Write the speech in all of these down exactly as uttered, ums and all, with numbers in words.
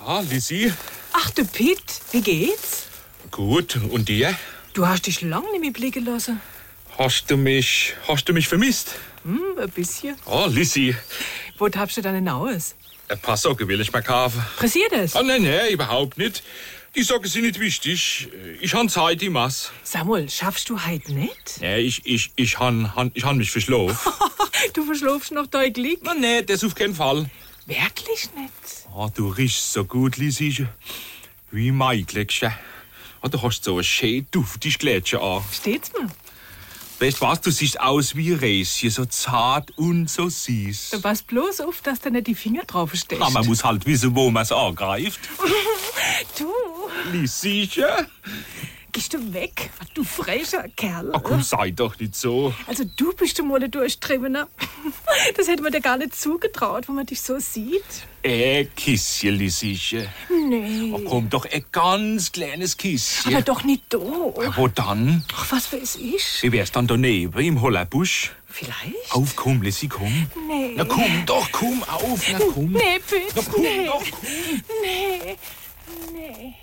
Ah, Lisi. Ach, du Pitt, wie geht's? Gut, und dir? Du hast dich lang nicht mehr blicken lassen. Hast du mich, hast du mich vermisst? Hm, ein bisschen. Oh, Lisi. Wo tappst du deine Naus? Ein paar Socken will ich mir kaufen. Pressiert es? Ah, nein, nein, überhaupt nicht. Die Socken sind nicht wichtig. Ich han Zeit, ich mach's. Samuel, schaffst du heute nicht? Ja, ich, ich, ich han, han, ich han mich verschlafen. Du verschlafst noch deutlich. Na, nee, das auf keinen Fall. Wirklich nicht? Ah, du riechst so gut, Lisi. Wie Maiglöckchen. Ah, du hast so ein schön duftiges Glätchen an. Steht's mir? Weißt du was, du siehst aus wie Räschen, so zart und so süß. Du pass bloß auf, dass du nicht die Finger drauf steckst. Ah, man muss halt wissen, wo man's angreift. Du, Lisichen? gehst du weg, du frecher Kerl. Ah, komm, sei doch nicht so. Also du bist du mal ein Durchstrebener. Das hätte man dir gar nicht zugetraut, wenn man dich so sieht. Äh, Kisschen, Lisichen. Nee. Ah, komm, doch ein ganz kleines Kisschen. Aber doch nicht da. Ah, wo dann? Ach, was weiß ich? Wie wär's dann daneben, im Hollerbusch? Vielleicht? Auf, komm, Lissi, komm. Nee. Na komm doch, komm auf, na komm. Nee, bitte. Na komm nee. doch, komm. Nee. Nee.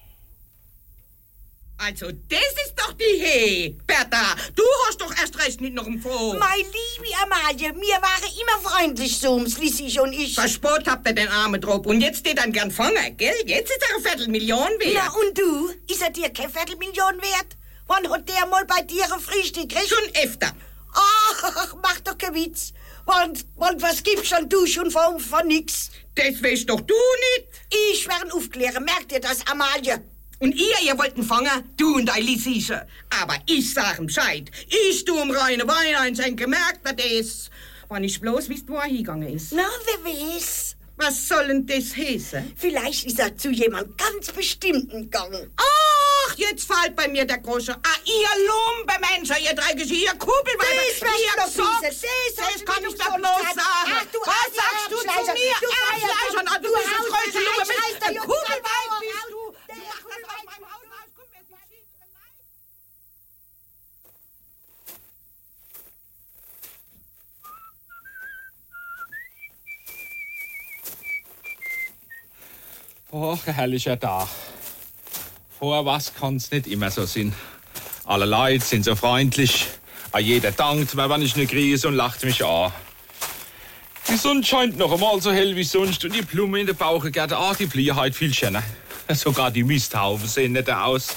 Also, das ist doch die He. Bertha, du hast doch erst recht nicht noch im Froh. Meine liebe Amalie, wir waren immer freundlich so ums Lissi und ich. Verspott habt ihr den Armen drauf. Und jetzt steht dann gern fangen, gell? Jetzt ist er eine Viertelmillion wert. Na und du? Ist er dir keine Viertelmillion wert? Wann hat der mal bei dir ein Frühstück gekriegt? Schon öfter. Ach, mach doch keinen Witz. Und, und was gibst schon du schon von, von nix? Das weißt doch du nicht. Ich werde aufklären, merkt ihr das, Amalie? Und ihr, ihr wollt ihn fangen, du und dein Lissische. Aber ich sag ihm Bescheid. Ich tu ihm reine Wein einschenken, merkt er das. Wenn ich bloß wisst, wo er hingegangen ist. Na, wer weiß. Was soll denn das heißen? Vielleicht ist er zu jemand ganz Bestimmten gegangen. Ach, jetzt fällt bei mir der Große. Ah, ihr Lumpenmenschen, ihr Dreckigen, ihr Kugelweiber, Das wirst ihr du doch Socks. wissen. Das Das hast kann du ich doch doch so bloß gesagt. sagen. Ach, du Was alter sagst du zu Erbschleicher. mir? Du Erbschleicher, Feierabend. du Du bist ein Haus- Kreuzer, der Lumpenmensch. Scheißer, Ein Junge, Kugelweib Bauer, bist Haus- du. der Du machst das aus meinem Haus raus, komm, wir sind schießen. Och, ein herrlicher Tag. Vor was kann's nicht immer so sein. Alle Leute sind so freundlich. A jeder dankt mir, wenn ich ne grüße und lacht mich an. Die Sonne scheint noch einmal so hell wie sonst und die Blumen in der Bauchgärte, ah, die blühen heute viel schöner. Sogar die Misthaufen sehen netter aus.